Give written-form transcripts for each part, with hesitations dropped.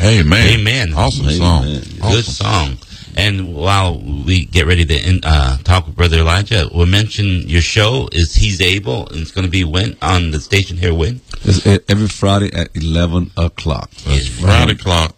Amen. Amen. Awesome song. Good song. And while we get ready to talk with Brother Elijah, we'll mention your show is He's Able, and it's going to be when on the station here when? It's every Friday at 11 o'clock. It's Friday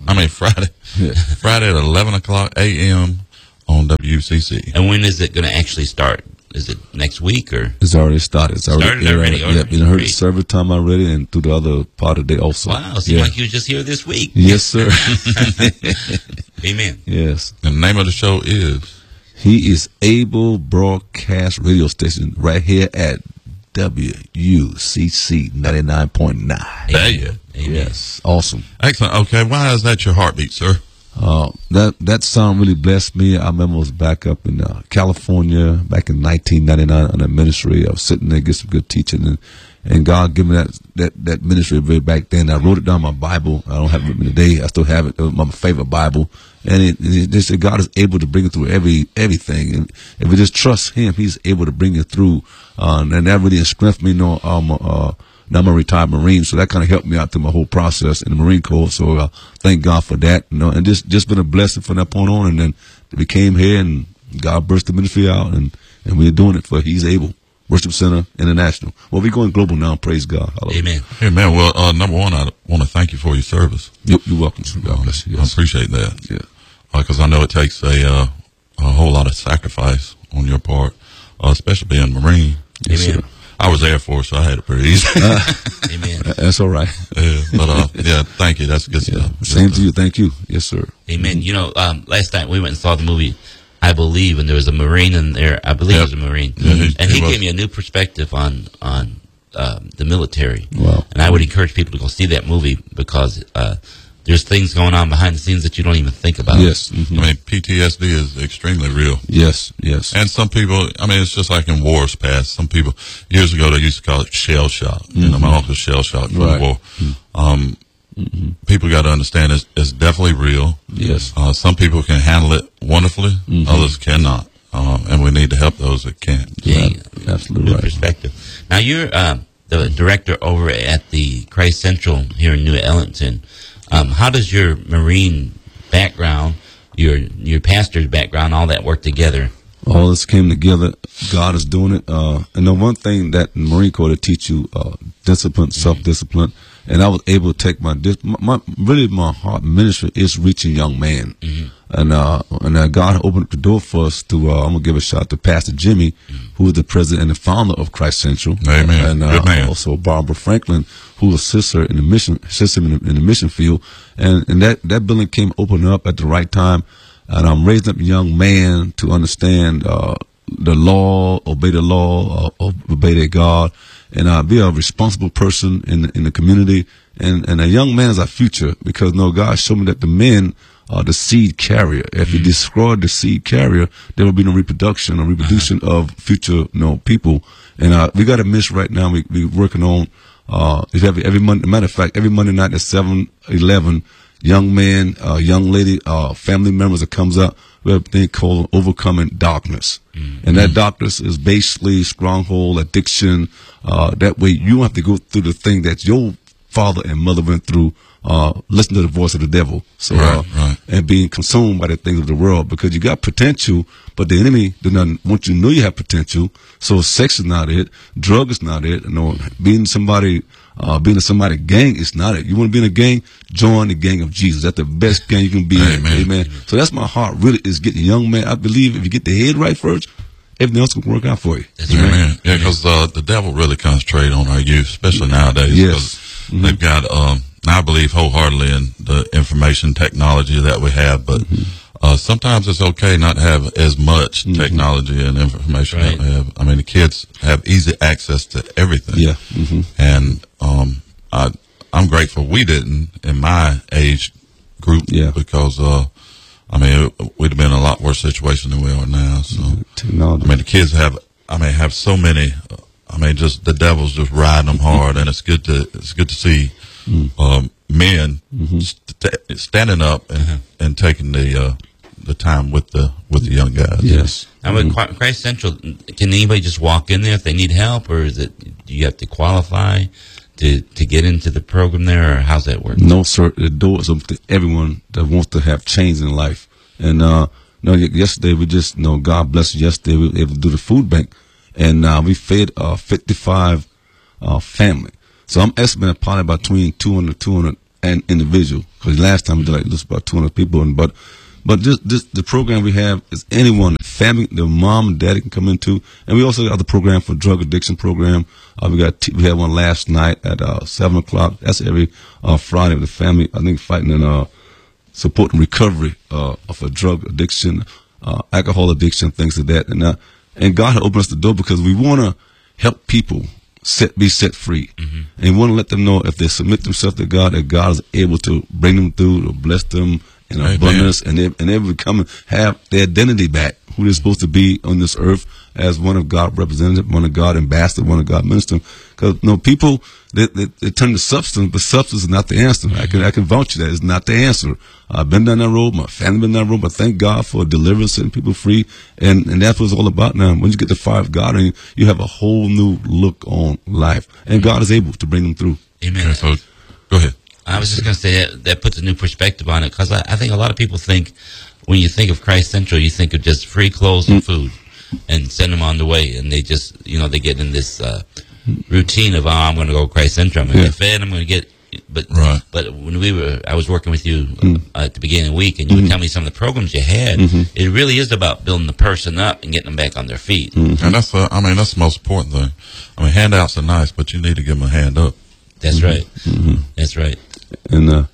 at 11 o'clock a.m. on WCC. And when is it going to actually start? Is it next week or? It's already started. It's already? Yeah, you heard the service time already, and through the other part of the day also. Wow, seems like you were just here this week. Yes, sir. Amen. Yes. And the name of the show is? He is Able Broadcast Radio Station right here at WUCC 99.9. There you go. Yes. Awesome. Excellent. Okay, why is that your heartbeat, sir? That song really blessed me. I remember I was back up in California back in 1999 on a ministry. I was sitting there, get some good teaching, and God gave me that ministry way back then. I wrote it down in my Bible. I don't have it with me today. I still have it. It was my favorite Bible. And it said God is able to bring it through everything. And if we just trust Him, He's able to bring it through. And that really strengthened me. Now I'm a retired Marine, so that kind of helped me out through my whole process in the Marine Corps. So thank God for that. And just been a blessing from that point on. And then we came here, and God burst the ministry out, and we're doing it for He's Able. Worship Center International. Well, we're going global now. Praise God. Amen. Amen. Well, number one, I want to thank you for your service. You're welcome. God bless you. Yes. I appreciate that. Yeah. Because I know it takes a whole lot of sacrifice on your part, especially being a Marine. Amen. I was Air Force, so I had it pretty easy. Amen. That's all right. Yeah, stuff. That's good stuff. Same to you. Thank you. Yes, sir. Amen. You know, last night we went and saw the movie I Believe, and there was a Marine in there. I believe it was a Marine. And he gave me a new perspective on the military. Wow. And I would encourage people to go see that movie because there's things going on behind the scenes that you don't even think about. Yes. Mm-hmm. I mean, PTSD is extremely real. Yes. And some people, I mean, it's just like in wars past. Some people, years ago, they used to call it shell shock. Mm-hmm. You know, my uncle's shell shock from the war. Mm-hmm. People got to understand it's definitely real. Yes. Some people can handle it wonderfully. Mm-hmm. Others cannot. And we need to help those that can. Yeah, absolutely right. Right. Perspective. Now, you're the director over at the Christ Central here in New Ellington. How does your Marine background, your pastor's background, all that work together? All this came together. God is doing it. And the one thing that the Marine Corps to teach you discipline, self-discipline. And I was able to take my heart ministry is reaching young men. Mm-hmm. And God opened up the door for us to, I'm going to give a shout out to Pastor Jimmy, who is the president and the founder of Christ Central. Amen. And good man. Also Barbara Franklin, who assists her in the mission field. And that building came opening up at the right time. And I'm raising up a young man to understand the law, obey the law, obey their God, and be a responsible person in the community. And a young man is our future because God showed me that the men are the seed carrier. If you destroy the seed carrier, there will be no reproduction of future people. And we got a mission right now. We're working on every Monday. Matter of fact, every Monday night at 7-11. Young man, young lady, family members that comes up, we have a thing called overcoming darkness. Mm-hmm. And that darkness is basically stronghold, addiction. That way you don't have to go through the thing that your father and mother went through, listen to the voice of the devil. So, right. And being consumed by the things of the world because you got potential, but the enemy does not want you to know you have potential. So sex is not it. Drug is not it. Being in somebody's gang is not it. You want to be in a gang? Join the gang of Jesus. That's the best gang you can be in. Amen. So that's my heart really is getting young man. I believe if you get the head right first, everything else will work out for you. That's right. Amen. Yeah, because the devil really concentrates on our youth, especially nowadays. Yes. Mm-hmm. They've got, I believe wholeheartedly in the information technology that we have, but sometimes it's okay not to have as much technology and information that we have. I mean, the kids have easy access to everything. Yeah. Mm-hmm. And I'm grateful we didn't in my age group because we'd have been in a lot worse situation than we are now. So technology. I mean, the kids have so many. Just the devil's just riding them hard, and it's good to see men standing up and taking the time with the young guys. Yes. Now with Christ Central, can anybody just walk in there if they need help, or do you have to qualify to get into the program there, or how's that work? No, sir. The door is open to everyone that wants to have change in life. And yesterday we just, God bless us. Yesterday we were able to do the food bank, and we fed 55 family. So I'm estimating probably about between 200 an individual. Because last time we did just about 200 people, but just the program we have is anyone, family, the mom and daddy can come into, and we also got the program for drug addiction program. We had one last night at 7:00. That's every Friday with the family. I think fighting and supporting recovery of a drug addiction, alcohol addiction, things like that. And God had opened us the door because we want to help people be set free, and we want to let them know if they submit themselves to God, that God is able to bring them through, to bless them in abundance, and they become have their identity back, who they're supposed to be on this earth as one of God representative, one of God ambassador, one of God minister. Because people they turn to substance, but substance is not the answer. I can vouch that it's not the answer. I've been down that road, my family been down that road, but thank God for deliverance, setting people free, and that's what it's all about now. When you get the fire of God, and you have a whole new look on life, and God is able to bring them through. Amen. Okay, so go ahead. I was just going to say that puts a new perspective on it, because I think a lot of people think, when you think of Christ Central, you think of just free clothes and food and send them on the way. And they just, they get in this routine of, I'm going to go to Christ Central, I'm going to get fed, I'm going to get, but when I was working with you at the beginning of the week, and you would tell me some of the programs you had, it really is about building the person up and getting them back on their feet. And that's the most important thing. Handouts are nice, but you need to give them a hand up. That's right. That's right. And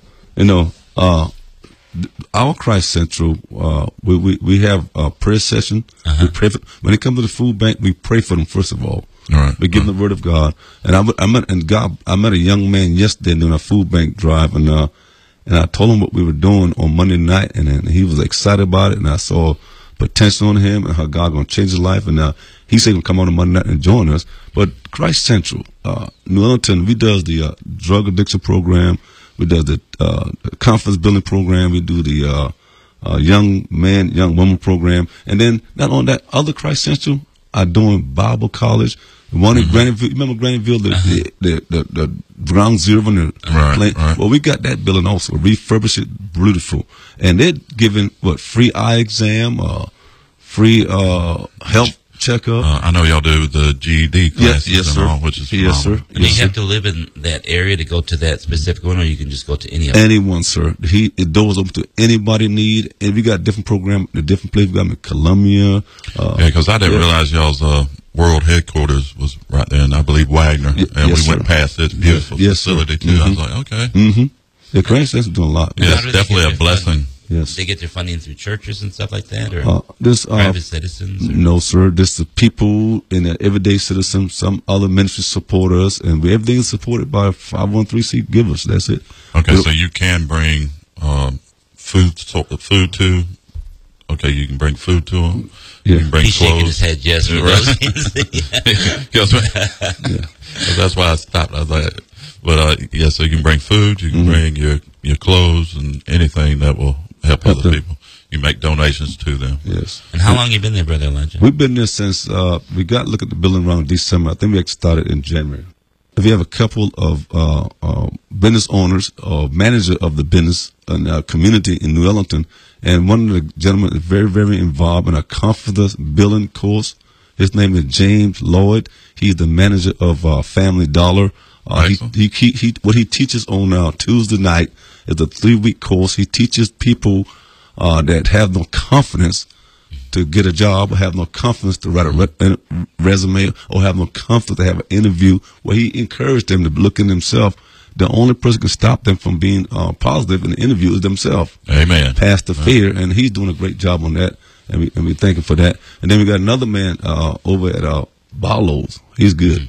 our Christ Central, we have a prayer session. We pray when they come to the food bank. We pray for them first of all. Right. We give them the word of God. And I met a young man yesterday doing a food bank drive, and I told him what we were doing on Monday night, and he was excited about it. And I saw potential in him and how God going to change his life. And he said he'll come on Monday night and join us. But Christ Central, New Orleans, we does the drug addiction program. We do the confidence building program. We do the young man, young woman program. And then not only that, other Christ Central are doing Bible college. One in Graniteville, you remember Graniteville, the ground zero in the plane? Right. Well, we got that building also, refurbish it, beautiful. And they're giving, free eye exam, free health checkup. I know y'all do the GED classes and all, which is phenomenal. Yes, sir. Do you have to live in that area to go to that specific one, or you can just go to any of them? Anyone, sir. The door's open to anybody need. And we got different programs in different places. We got them in Columbia. Because I didn't realize y'all's world headquarters was right there, and I believe Wagner. And we went past this beautiful facility, too. I was like, okay. The Christ Central is doing a lot. Yeah, it's definitely a blessing. Yes. They get their funding through churches and stuff like that, or private citizens? Or? No, sir. This is people in the everyday citizen. Some other ministries support us, and everything is supported by 513C givers. That's it. Okay, so you can bring food to. Okay, you can bring food to them. Yeah. You can bring He's clothes. shaking his head yes for those things. That's why I stopped. I was like, but so you can bring food. You can bring your clothes and anything that will help other people. You make donations to them. Yes. And how long you been there, Brother Elijah? We've been there since we got look at the building around December. I think we actually started in January. If you have a couple of business owners or manager of the business in our community in New Ellington, and one of the gentlemen is very, very involved in a confidence building course. His name is James Lloyd. He's the manager of Family Dollar. What he teaches on Tuesday night is a 3-week course. He teaches people that have no confidence to get a job, or have no confidence to write a resume, or have no confidence to have an interview, where he encouraged them to look in themselves. The only person can stop them from being positive in the interview is themselves. Amen. Past the fear, and he's doing a great job on that, and we thank him for that. And then we got another man over at Barlow's. He's good.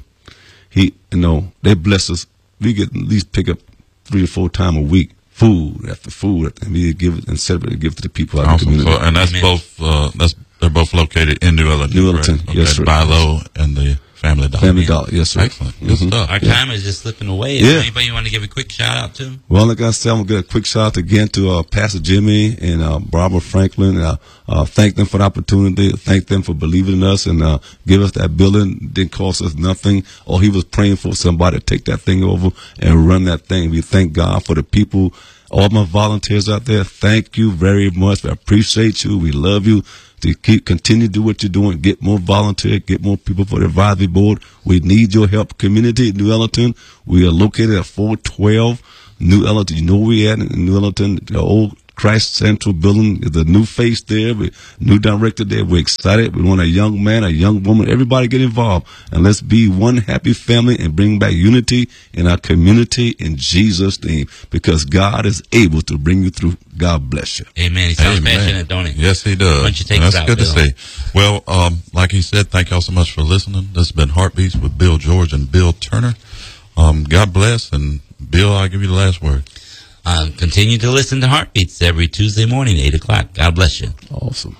They bless us. We get at least pick up 3 or 4 times a week, food after food, and we give it and separate and give it to the people out in the community. And that's both. That's They're both located in New Ellington. New Ellington, correct? yes, sir. Bilo and the Family Dollar. Family Dollar, yes, sir. Excellent. Good stuff. Our time is just slipping away. Is there anybody you want to give a quick shout out to? Well, like I said, I'm going to give a quick shout out again to Pastor Jimmy and Barbara Franklin. Thank them for the opportunity. Thank them for believing in us and give us that building. Didn't cost us nothing. All he was praying for somebody to take that thing over and run that thing. We thank God for the people, all my volunteers out there. Thank you very much. I appreciate you. We love you. To continue to do what you're doing, get more volunteers, get more people for the advisory board. We need your help. Community, New Ellington. We are located at 412 New Ellington. You know where we at in New Ellington, the old Christ Central building. There's a new face there, new director there. We're excited. We want a young man, a young woman, everybody get involved. And let's be one happy family and bring back unity in our community in Jesus' name, because God is able to bring you through. God bless you. Amen. He sounds passionate, don't he? Yes, he does. Why don't you take That's us out, good Bill? to see. Well, like he said, thank y'all so much for listening. This has been Heartbeats with Bill George and Bill Turner. God bless. And Bill, I'll give you the last word. Continue to listen to Heartbeats every Tuesday morning, 8 o'clock. God bless you. Awesome.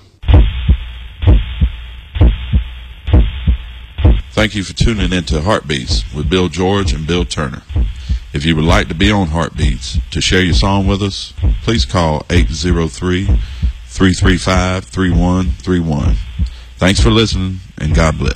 Thank you for tuning in to Heartbeats with Bill George and Bill Turner. If you would like to be on Heartbeats to share your song with us, please call 803-335-3131. Thanks for listening, and God bless.